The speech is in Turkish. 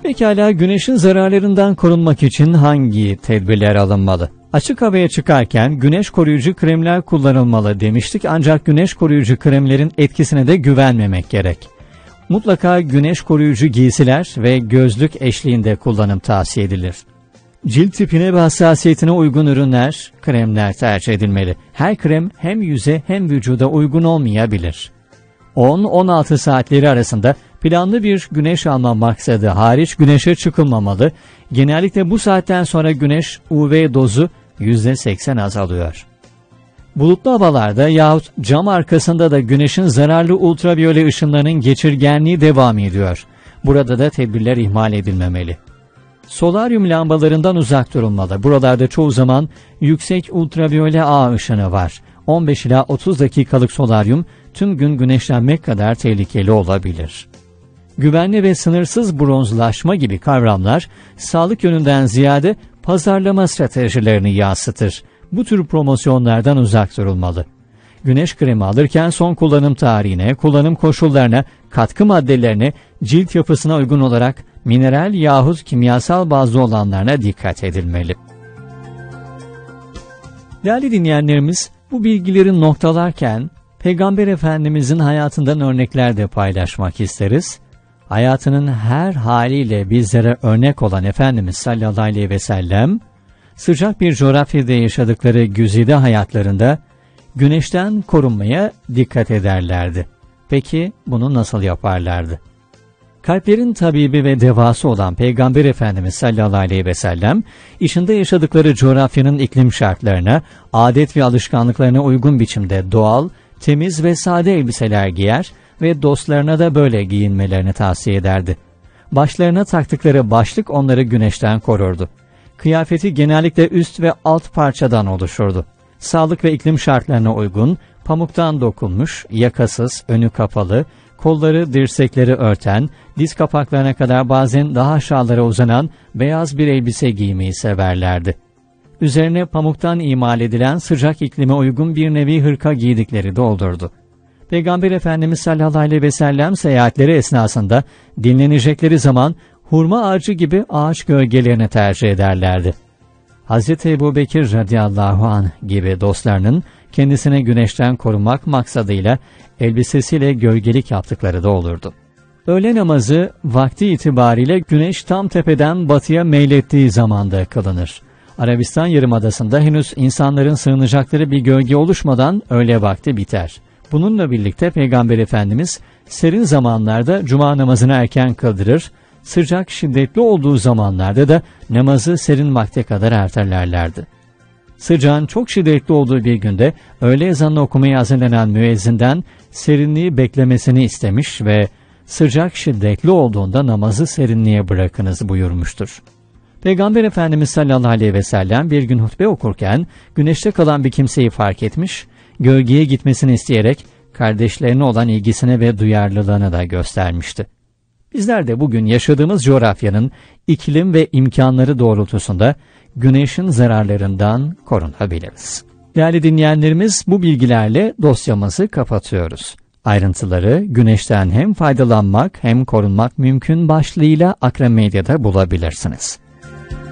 Pekala, güneşin zararlarından korunmak için hangi tedbirler alınmalı? Açık havaya çıkarken güneş koruyucu kremler kullanılmalı demiştik, ancak güneş koruyucu kremlerin etkisine de güvenmemek gerek. Mutlaka güneş koruyucu giysiler ve gözlük eşliğinde kullanım tavsiye edilir. Cilt tipine ve hassasiyetine uygun ürünler, kremler tercih edilmeli. Her krem hem yüze hem vücuda uygun olmayabilir. 10-16 saatleri arasında planlı bir güneş alma maksadı hariç güneşe çıkılmamalı. Genellikle bu saatten sonra güneş UV dozu %80 azalıyor. Bulutlu havalarda yahut cam arkasında da güneşin zararlı ultraviyole ışınlarının geçirgenliği devam ediyor. Burada da tedbirler ihmal edilmemeli. Solaryum lambalarından uzak durulmalı. Buralarda çoğu zaman yüksek ultraviyole A ışını var. 15 ila 30 dakikalık solaryum tüm gün güneşlenmek kadar tehlikeli olabilir. Güvenli ve sınırsız bronzlaşma gibi kavramlar sağlık yönünden ziyade pazarlama stratejilerini yansıtır. Bu tür promosyonlardan uzak durulmalı. Güneş kremi alırken son kullanım tarihine, kullanım koşullarına, katkı maddelerine, cilt yapısına uygun olarak mineral yahut kimyasal bazlı olanlarına dikkat edilmeli. Değerli dinleyenlerimiz, bu bilgileri noktalarken Peygamber Efendimizin hayatından örnekler de paylaşmak isteriz. Hayatının her haliyle bizlere örnek olan Efendimiz sallallahu aleyhi ve sellem, sıcak bir coğrafyada yaşadıkları güzide hayatlarında güneşten korunmaya dikkat ederlerdi. Peki bunu nasıl yaparlardı? Kalplerin tabibi ve devası olan Peygamber Efendimiz sallallahu aleyhi ve sellem, içinde yaşadıkları coğrafyanın iklim şartlarına, adet ve alışkanlıklarına uygun biçimde doğal, temiz ve sade elbiseler giyer ve dostlarına da böyle giyinmelerini tavsiye ederdi. Başlarına taktıkları başlık onları güneşten korurdu. Kıyafeti genellikle üst ve alt parçadan oluşurdu. Sağlık ve iklim şartlarına uygun, pamuktan dokunmuş, yakasız, önü kapalı, kolları, dirsekleri örten, diz kapaklarına kadar bazen daha aşağılara uzanan beyaz bir elbise giymeyi severlerdi. Üzerine pamuktan imal edilen sıcak iklime uygun bir nevi hırka giydikleri de olurdu. Peygamber Efendimiz sallallahu aleyhi ve sellem seyahatleri esnasında dinlenecekleri zaman hurma ağacı gibi ağaç gölgelerini tercih ederlerdi. Hz. Ebubekir radıyallahu anh gibi dostlarının kendisine güneşten korumak maksadıyla elbisesiyle gölgelik yaptıkları da olurdu. Öğle namazı vakti itibariyle güneş tam tepeden batıya meylettiği zamanda kılınır. Arabistan Yarımadası'nda henüz insanların sığınacakları bir gölge oluşmadan öğle vakti biter. Bununla birlikte Peygamber Efendimiz serin zamanlarda cuma namazını erken kıldırır, sıcak şiddetli olduğu zamanlarda da namazı serin vakte kadar ertelerlerdi. Sıcağın çok şiddetli olduğu bir günde öğle ezanını okumaya hazırlanan müezzinden serinliği beklemesini istemiş ve sıcak şiddetli olduğunda namazı serinliğe bırakınız buyurmuştur. Peygamber Efendimiz sallallahu aleyhi ve sellem bir gün hutbe okurken güneşte kalan bir kimseyi fark etmiş, gölgeye gitmesini isteyerek kardeşlerine olan ilgisine ve duyarlılığını da göstermişti. Bizler de bugün yaşadığımız coğrafyanın iklim ve imkanları doğrultusunda güneşin zararlarından korunabiliriz. Değerli dinleyenlerimiz, bu bilgilerle dosyamızı kapatıyoruz. Ayrıntıları güneşten hem faydalanmak hem korunmak mümkün başlığıyla Akra Medya'da bulabilirsiniz.